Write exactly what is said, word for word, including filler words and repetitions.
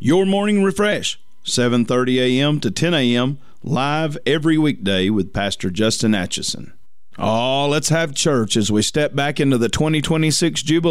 Your Morning Refresh, seven thirty a.m. to ten a.m., live every weekday with Pastor Justin Atchison. Oh, let's have church as we step back into the twenty twenty-six Jubilee.